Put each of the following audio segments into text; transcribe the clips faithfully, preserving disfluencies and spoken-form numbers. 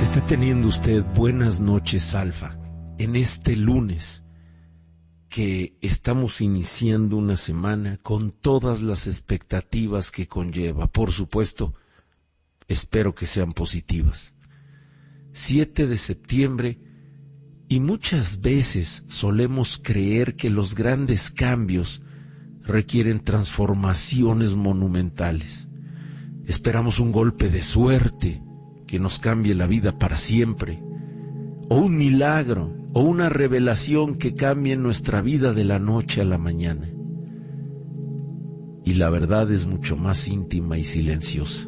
Que esté teniendo usted buenas noches, Alfa, en este lunes que estamos iniciando una semana con todas las expectativas que conlleva. Por supuesto, espero que sean positivas. siete de septiembre, y muchas veces solemos creer que los grandes cambios requieren transformaciones monumentales. Esperamos un golpe de suerte que nos cambie la vida para siempre, o un milagro, o una revelación que cambie nuestra vida de la noche a la mañana. Y la verdad es mucho más íntima y silenciosa.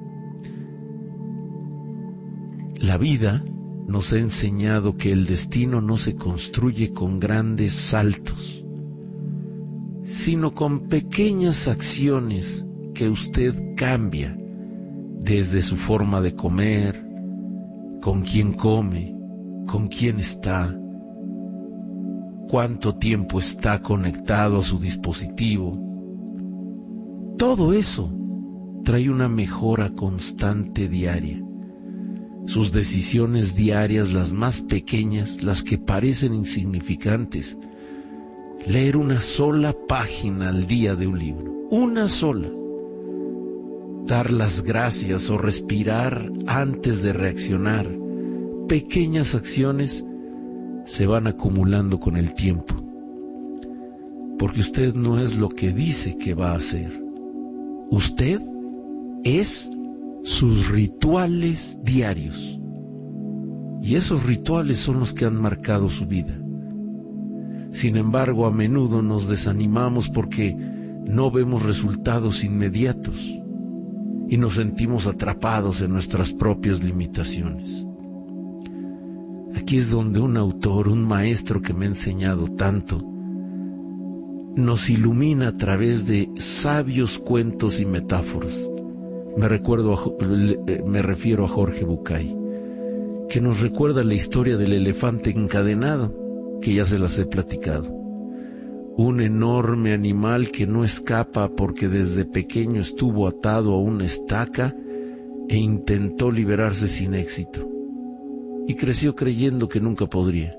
La vida nos ha enseñado que el destino no se construye con grandes saltos, sino con pequeñas acciones que usted cambia desde su forma de comer, con quién come, con quién está, cuánto tiempo está conectado a su dispositivo. Todo eso trae una mejora constante diaria. Sus decisiones diarias, las más pequeñas, las que parecen insignificantes. Leer una sola página al día de un libro, una sola. Dar las gracias o respirar antes de reaccionar. Pequeñas acciones se van acumulando con el tiempo. Porque usted no es lo que dice que va a hacer. Usted es sus rituales diarios. Y esos rituales son los que han marcado su vida. Sin embargo, a menudo nos desanimamos porque no vemos resultados inmediatos y nos sentimos atrapados en nuestras propias limitaciones. Aquí es donde un autor, un maestro que me ha enseñado tanto, nos ilumina a través de sabios cuentos y metáforas. Me, recuerdo a, me refiero a Jorge Bucay, que nos recuerda la historia del elefante encadenado, que ya se las he platicado. Un enorme animal que no escapa porque desde pequeño estuvo atado a una estaca e intentó liberarse sin éxito. Y creció creyendo que nunca podría.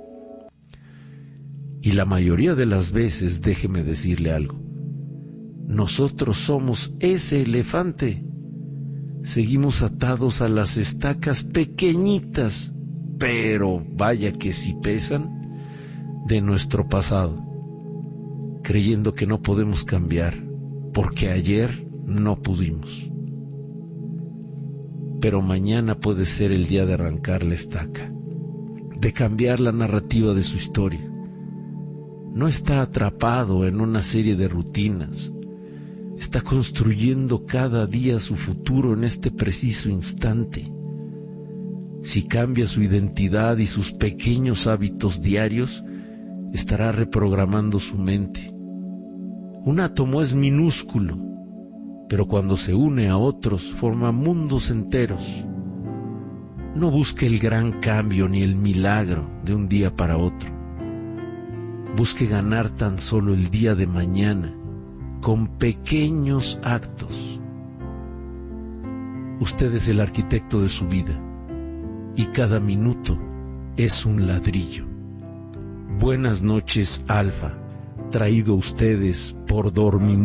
Y la mayoría de las veces, déjeme decirle algo, nosotros somos ese elefante. Seguimos atados a las estacas pequeñitas, pero vaya que sí pesan, de nuestro pasado, creyendo que no podemos cambiar, porque ayer no pudimos. Pero mañana puede ser el día de arrancar la estaca, de cambiar la narrativa de su historia. No está atrapado en una serie de rutinas, está construyendo cada día su futuro en este preciso instante. Si cambia su identidad y sus pequeños hábitos diarios, estará reprogramando su mente. Un átomo es minúsculo, pero cuando se une a otros forma mundos enteros. No busque el gran cambio ni el milagro de un día para otro. Busque ganar tan solo el día de mañana con pequeños actos. Usted es el arquitecto de su vida y cada minuto es un ladrillo. Buenas noches, Alfa, traído a ustedes por Dormir.